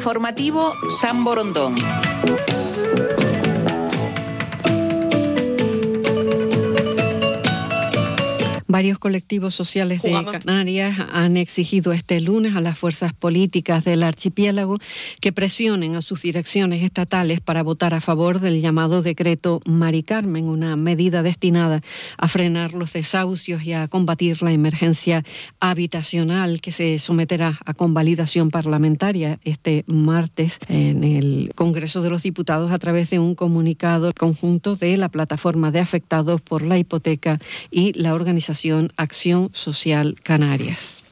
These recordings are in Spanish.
Informativo San Borondón. Varios colectivos sociales de Canarias han exigido este lunes a las fuerzas políticas del archipiélago que presionen a sus direcciones estatales para votar a favor del llamado decreto Mari Carmen, una medida destinada a frenar los desahucios y a combatir la emergencia habitacional que se someterá a convalidación parlamentaria este martes en el Congreso de los Diputados a través de un comunicado conjunto de la Plataforma de Afectados por la Hipoteca y la organización Acción Social Canarias.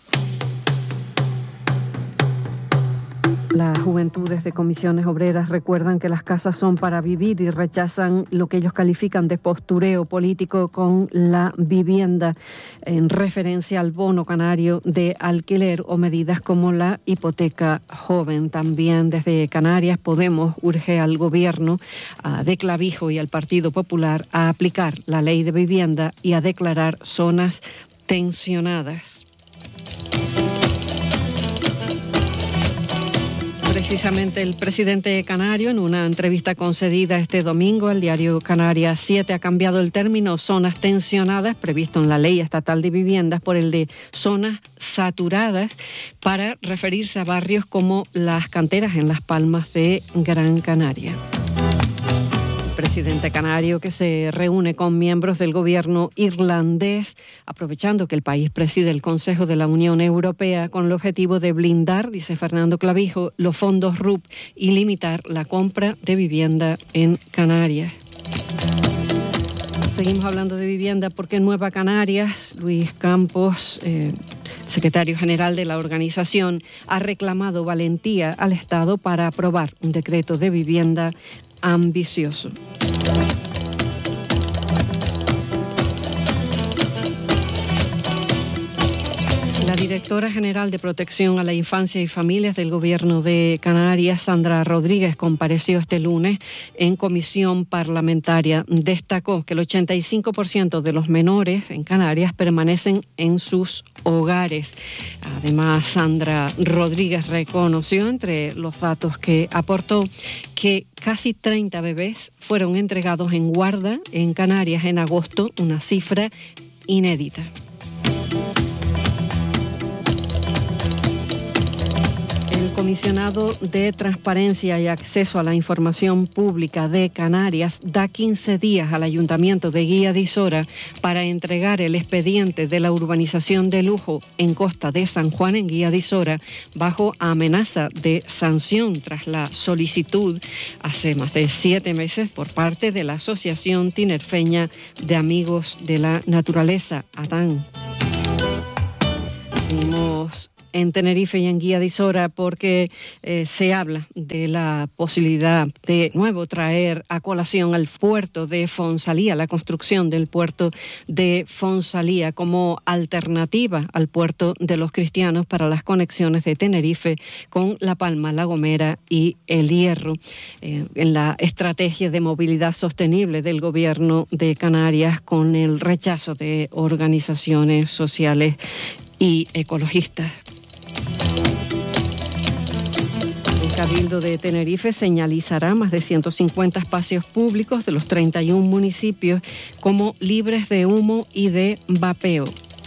Las juventudes de comisiones obreras recuerdan que las casas son para vivir y rechazan lo que ellos califican de postureo político con la vivienda en referencia al bono canario de alquiler o medidas como la hipoteca joven. También desde Canarias Podemos urge al gobierno de Clavijo y al Partido Popular a aplicar la ley de vivienda y a declarar zonas tensionadas. Precisamente el presidente canario, en una entrevista concedida este domingo al diario Canarias 7, ha cambiado el término zonas tensionadas, previsto en la Ley Estatal de Viviendas, por el de zonas saturadas, para referirse a barrios como Las Canteras, en Las Palmas de Gran Canaria. El presidente canario, que se reúne con miembros del gobierno irlandés, aprovechando que el país preside el Consejo de la Unión Europea con el objetivo de blindar, dice Fernando Clavijo, los fondos RUP y limitar la compra de vivienda en Canarias. Seguimos hablando de vivienda porque en Nueva Canarias, Luis Campos, secretario general de la organización, ha reclamado valentía al Estado para aprobar un decreto de vivienda ambicioso. La directora general de Protección a la Infancia y Familias del Gobierno de Canarias, Sandra Rodríguez, compareció este lunes en comisión parlamentaria. Destacó que el 85% de los menores en Canarias permanecen en sus hogares. Además, Sandra Rodríguez reconoció, entre los datos que aportó, que casi 30 bebés fueron entregados en guarda en Canarias en agosto, una cifra inédita. El comisionado de Transparencia y Acceso a la Información Pública de Canarias da 15 días al Ayuntamiento de Guía de Isora para entregar el expediente de la urbanización de lujo en Costa de San Juan, en Guía de Isora, bajo amenaza de sanción tras la solicitud hace más de 7 meses por parte de la Asociación Tinerfeña de Amigos de la Naturaleza, ATAN. Seguimos en Tenerife y en Guía de Isora porque se habla de la posibilidad de nuevo traer a colación al puerto de Fonsalía, la construcción del puerto de Fonsalía como alternativa al puerto de los Cristianos para las conexiones de Tenerife con La Palma, La Gomera y El Hierro. En la estrategia de movilidad sostenible del Gobierno de Canarias, con el rechazo de organizaciones sociales y ecologistas. El Cabildo de Tenerife señalizará más de 150 espacios públicos de los 31 municipios como libres de humo y de vapeo.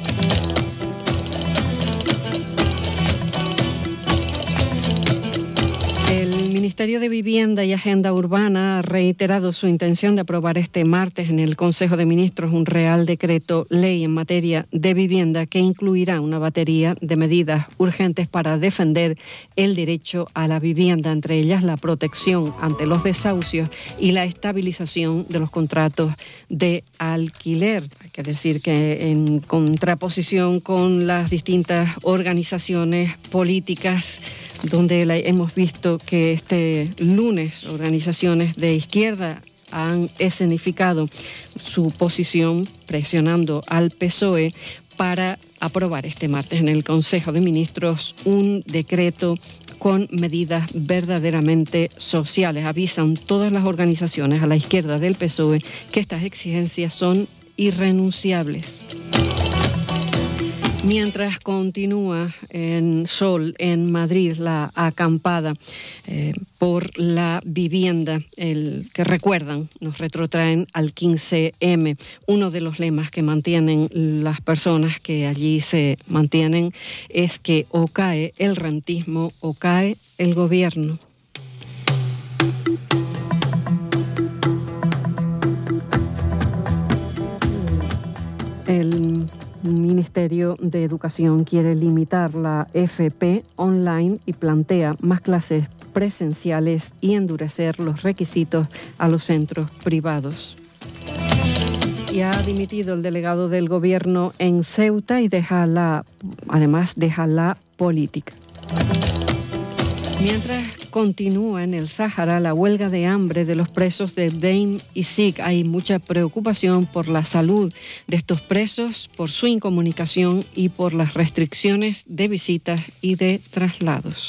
El Ministerio de Vivienda y Agenda Urbana ha reiterado su intención de aprobar este martes en el Consejo de Ministros un Real Decreto Ley en materia de vivienda que incluirá una batería de medidas urgentes para defender el derecho a la vivienda, entre ellas la protección ante los desahucios y la estabilización de los contratos de alquiler. Hay que decir que en contraposición con las distintas organizaciones políticas, donde hemos visto que este lunes organizaciones de izquierda han escenificado su posición presionando al PSOE para aprobar este martes en el Consejo de Ministros un decreto con medidas verdaderamente sociales. Avisan todas las organizaciones a la izquierda del PSOE que estas exigencias son irrenunciables. Mientras continúa en Sol, en Madrid, la acampada por la vivienda, el que recuerdan, nos retrotraen al 15M. Uno de los lemas que mantienen las personas que allí se mantienen es que o cae el rentismo o cae el gobierno. El Ministerio de Educación quiere limitar la FP online y plantea más clases presenciales y endurecer los requisitos a los centros privados. Y ha dimitido el delegado del gobierno en Ceuta y además deja la política. Mientras continúa en el Sáhara la huelga de hambre de los presos de Deim y Sig, hay mucha preocupación por la salud de estos presos, por su incomunicación y por las restricciones de visitas y de traslados.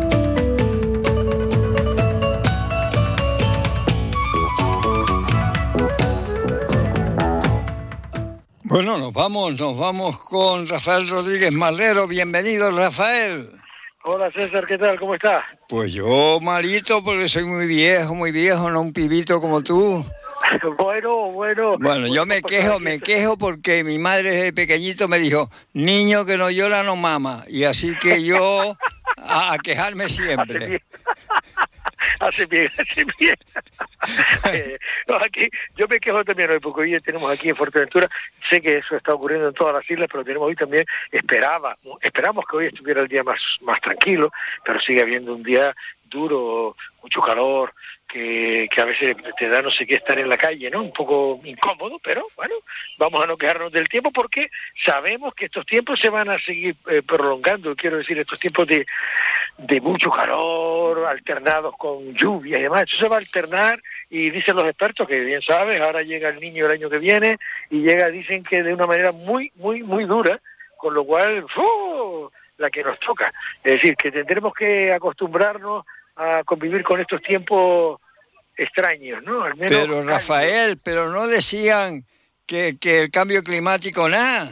Bueno, nos vamos con Rafael Rodríguez Marrero. Bienvenido, Rafael. Hola César, ¿qué tal? ¿Cómo estás? Pues yo malito porque soy muy viejo, no un pibito como tú. Bueno, yo me quejo porque mi madre desde pequeñito me dijo, niño que no llora no mama, y así que yo a quejarme siempre. Hace bien. No, aquí, yo me quejo también hoy, porque hoy tenemos aquí en Fuerteventura, sé que eso está ocurriendo en todas las islas, pero tenemos hoy también, esperamos que hoy estuviera el día más tranquilo, pero sigue habiendo un día duro, mucho calor, que a veces te da no sé qué estar en la calle, ¿no? Un poco incómodo, pero bueno, vamos a no quejarnos del tiempo porque sabemos que estos tiempos se van a seguir prolongando, quiero decir, estos tiempos de mucho calor, alternados con lluvia y demás, eso se va a alternar y dicen los expertos que bien sabes, ahora llega el Niño el año que viene y dicen que de una manera muy dura, con lo cual, la que nos toca. Es decir, que tendremos que acostumbrarnos a convivir con estos tiempos extraños, ¿no? Al menos pero Rafael, pero no decían que el cambio climático nada.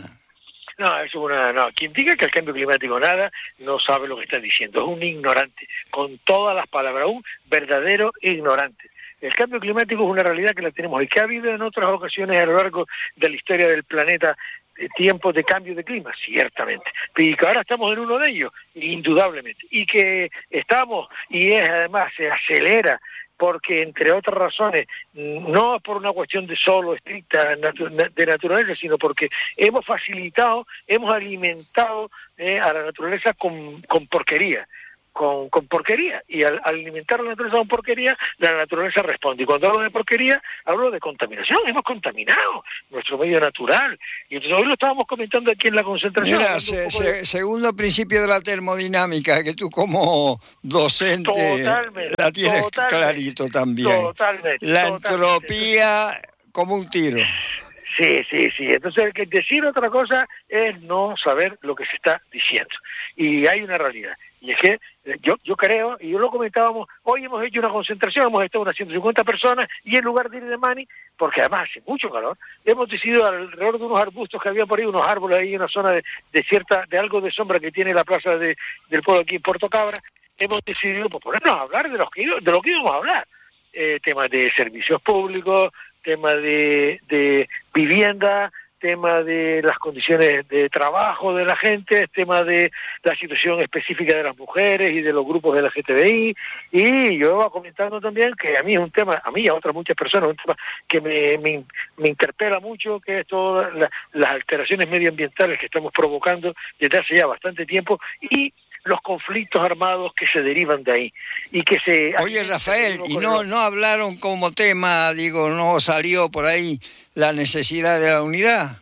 No, quien diga que el cambio climático nada, no sabe lo que está diciendo, es un ignorante, con todas las palabras, un verdadero ignorante. El cambio climático es una realidad que la tenemos y que ha habido en otras ocasiones a lo largo de la historia del planeta tiempos de cambio de clima, ciertamente, y que ahora estamos en uno de ellos, indudablemente, y que estamos, además se acelera, porque entre otras razones, no por una cuestión de solo estricta de naturaleza, sino porque hemos facilitado, hemos alimentado a la naturaleza con porquería. Con porquería, y al alimentar la naturaleza con porquería, la naturaleza responde. Y cuando hablo de porquería, hablo de contaminación. Hemos contaminado nuestro medio natural. Y entonces hoy lo estábamos comentando aquí en la concentración. Mira, segundo principio de la termodinámica, que tú como docente la tienes clarito también. La entropía como un tiro. Sí. Entonces, decir otra cosa es no saber lo que se está diciendo. Y hay una realidad. Y es que yo creo, y yo lo comentábamos, hoy hemos hecho una concentración, hemos estado unas 150 personas, y en lugar de ir de Mani, porque además hace mucho calor, hemos decidido alrededor de unos arbustos que había por ahí, unos árboles ahí en una zona de algo de sombra que tiene la plaza del pueblo aquí en Puerto Cabra, hemos decidido ponernos a hablar de lo que íbamos a hablar. Temas de servicios públicos, temas de vivienda, tema de las condiciones de trabajo de la gente, tema de la situación específica de las mujeres y de los grupos de la LGTBI, y yo iba comentando también que a mí es un tema, a mí y a otras muchas personas, un tema que me interpela mucho, que es todas las alteraciones medioambientales que estamos provocando desde hace ya bastante tiempo, y los conflictos armados que se derivan de ahí. Y que se... Oye, Rafael, ¿y no hablaron como tema, no salió por ahí la necesidad de la unidad?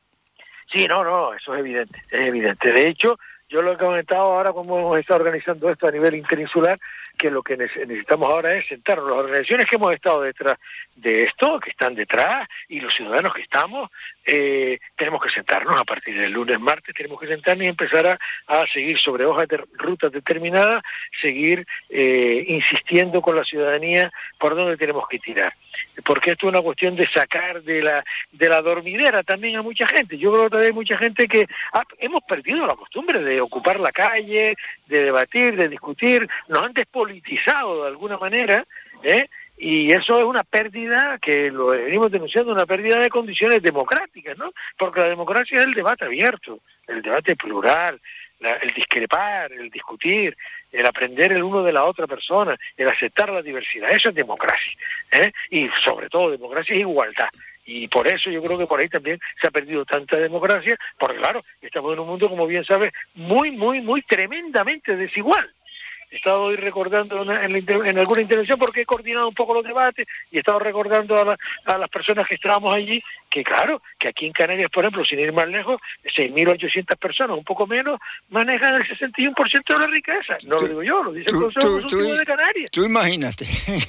Sí, no, eso es evidente. De hecho, yo lo he comentado ahora como hemos estado organizando esto a nivel interinsular, que lo que necesitamos ahora es sentarnos, las organizaciones que hemos estado detrás de esto, que están detrás, y los ciudadanos que estamos, tenemos que sentarnos a partir del lunes, martes, tenemos que sentarnos y empezar a seguir sobre hojas de rutas determinadas, seguir insistiendo con la ciudadanía por dónde tenemos que tirar. Porque esto es una cuestión de sacar de la dormidera también a mucha gente. Yo creo que todavía hay mucha gente que hemos perdido la costumbre de ocupar la calle, de debatir, de discutir, nos han despolitizado de alguna manera, y eso es una pérdida, que lo venimos denunciando, una pérdida de condiciones democráticas, ¿no? Porque la democracia es el debate abierto, el debate plural, el discrepar, el discutir, el aprender el uno de la otra persona, el aceptar la diversidad. Eso es democracia, y sobre todo democracia es igualdad. Y por eso yo creo que por ahí también se ha perdido tanta democracia, porque claro, estamos en un mundo, como bien sabes, muy, muy, muy tremendamente desigual. He estado hoy recordando en alguna intervención, porque he coordinado un poco los debates, y he estado recordando a las personas que estábamos allí, que claro, que aquí en Canarias, por ejemplo, sin ir más lejos, 6.800 personas, un poco menos, manejan el 61% de la riqueza. No lo digo yo, lo dice el Consejo Consultivo de Canarias. Tú imagínate.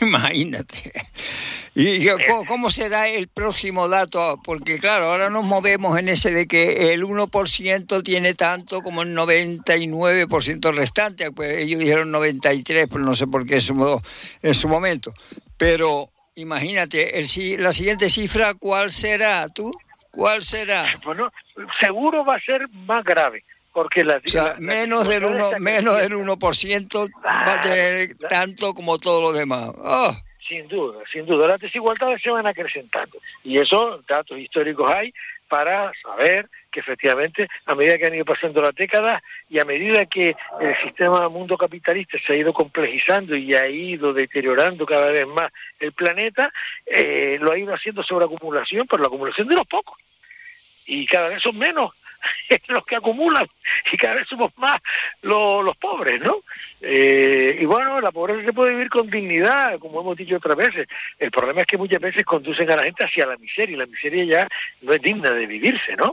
¿Y cómo será el próximo dato? Porque claro, ahora nos movemos en ese de que el 1% tiene tanto como el 99% restante. Pues ellos dijeron 93, pero no sé por qué se mudó en su momento. Pero imagínate, la siguiente cifra, ¿cuál será tú? ¿Cuál será? Bueno, seguro va a ser más grave, porque menos del 1% va a tener tanto como todos los demás. Sin duda, las desigualdades se van acrecentando, y esos datos históricos hay para saber que efectivamente, a medida que han ido pasando las décadas y a medida que el sistema mundo capitalista se ha ido complejizando y ha ido deteriorando cada vez más el planeta, lo ha ido haciendo sobre acumulación, pero la acumulación de los pocos, y cada vez son menos los que acumulan, y cada vez somos más los pobres, ¿no? Y bueno, la pobreza se puede vivir con dignidad, como hemos dicho otras veces. El problema es que muchas veces conducen a la gente hacia la miseria, y la miseria ya no es digna de vivirse, ¿no?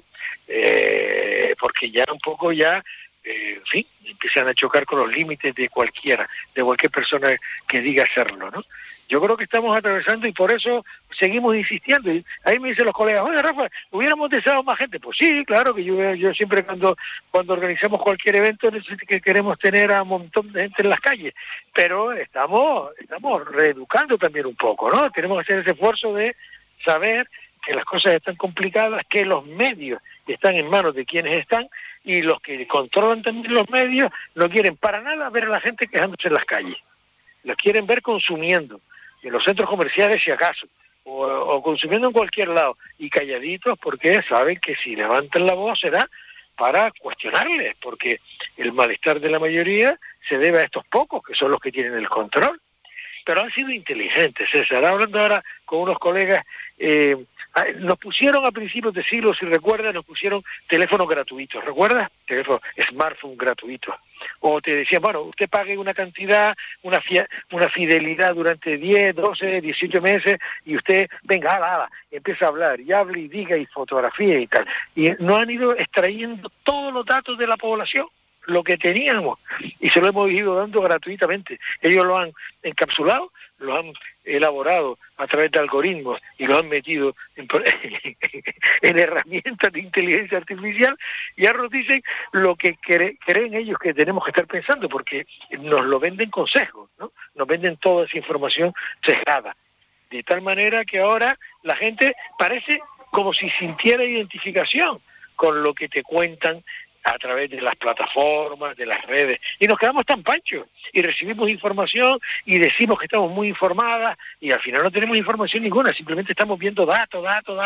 Porque ya un poco en fin, empiezan a chocar con los límites de cualquier persona que diga hacerlo, ¿no? Yo creo que estamos atravesando, y por eso seguimos insistiendo. Y ahí me dicen los colegas, oye, Rafa, ¿hubiéramos deseado más gente? Pues sí, claro, que yo siempre cuando organizamos cualquier evento que queremos tener a un montón de gente en las calles, pero estamos reeducando también un poco, ¿no? Tenemos que hacer ese esfuerzo de saber que las cosas están complicadas, que los medios están en manos de quienes están, y los que controlan también los medios no quieren para nada ver a la gente quejándose en las calles. Los quieren ver consumiendo, en los centros comerciales si acaso, o consumiendo en cualquier lado, y calladitos, porque saben que si levantan la voz será para cuestionarles, porque el malestar de la mayoría se debe a estos pocos, que son los que tienen el control. Pero han sido inteligentes, César. Hablando ahora con unos colegas, nos pusieron a principios de siglo, si recuerdas, nos pusieron teléfonos gratuitos, ¿recuerdas? Teléfono, smartphone gratuitos. O te decían, bueno, usted pague una cantidad, una fidelidad durante 10, 12, 18 meses, y usted, venga, empieza a hablar, y hable y diga, y fotografía y tal. Y nos han ido extrayendo todos los datos de la población, lo que teníamos, y se lo hemos ido dando gratuitamente. Ellos lo han encapsulado, lo han elaborado a través de algoritmos, y lo han metido en herramientas de inteligencia artificial, y ahora nos dicen lo que creen ellos que tenemos que estar pensando, porque nos lo venden con sesgos, ¿no? Nos venden toda esa información sesgada, de tal manera que ahora la gente parece como si sintiera identificación con lo que te cuentan a través de las plataformas, de las redes, y nos quedamos tan panchos, y recibimos información, y decimos que estamos muy informadas, y al final no tenemos información ninguna, simplemente estamos viendo datos,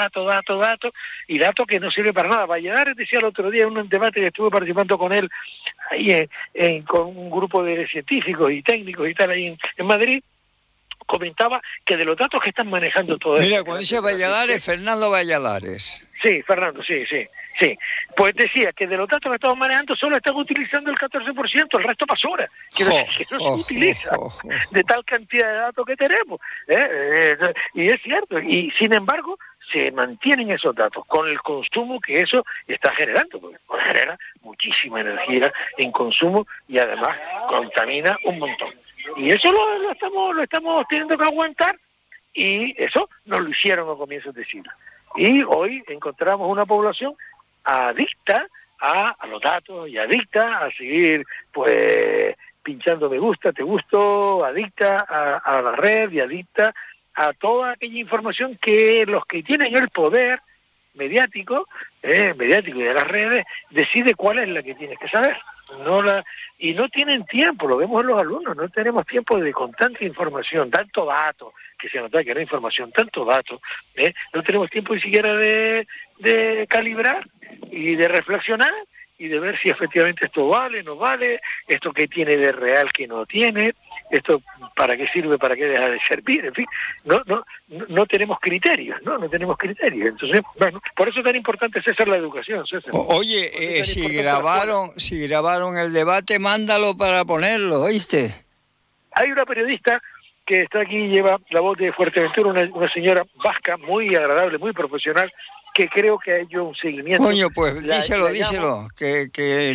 y datos que no sirven para nada. Valladares decía el otro día en un debate que estuve participando con él, ahí con un grupo de científicos y técnicos y tal, ahí en Madrid, comentaba que de los datos que están manejando todo Mira, cuando dice Valladares, Fernando Valladares. Sí, Fernando, sí. Pues decía que de los datos que estamos manejando solo están utilizando el 14%, el resto basura, que no se utiliza de tal cantidad de datos que tenemos. Y es cierto, y sin embargo se mantienen esos datos con el consumo que eso está generando, porque genera muchísima energía en consumo y además contamina un montón. Y eso lo estamos teniendo que aguantar, y eso nos lo hicieron a comienzos de siglo. Y hoy encontramos una población adicta a los datos y adicta a seguir pues pinchando me gusta, te gusto, adicta a la red y adicta a toda aquella información que los que tienen el poder mediático y de las redes decide cuál es la que tienes que saber. Y no tienen tiempo, lo vemos en los alumnos, no tenemos tiempo con tanta información, tanto dato, que se nota que era información, tanto dato, no tenemos tiempo ni siquiera de calibrar y de reflexionar y de ver si efectivamente esto vale, no vale, esto que tiene de real que no tiene, esto para qué sirve, para qué deja de servir, en fin, no tenemos criterios, no tenemos criterios. Entonces, bueno, por eso es tan importante, César, la educación, César. Oye, si grabaron el debate, mándalo para ponerlo, ¿oíste? Hay una periodista que está aquí, lleva la voz de Fuerteventura, una señora vasca muy agradable, muy profesional, que creo que ha hecho un seguimiento. Coño, pues díselo, que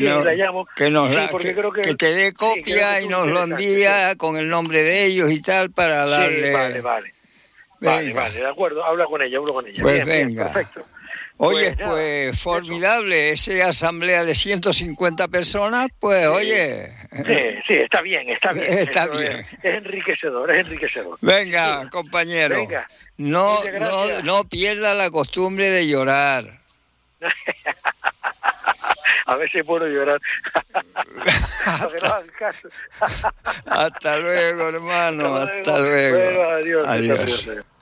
te dé copia y nos lo envía con el nombre de ellos y tal para darle... Vale, de acuerdo, habla con ella. Pues bien, venga. Perfecto. Oye, pues formidable, esa asamblea de 150 personas, pues oye... Sí, está bien. Está bien. Es enriquecedor. Venga, sí. compañero, Venga. no pierda la costumbre de llorar. A veces puedo llorar. Para que no hagan caso. Hasta luego, hermano, hasta luego. Bueno, adiós. Adiós.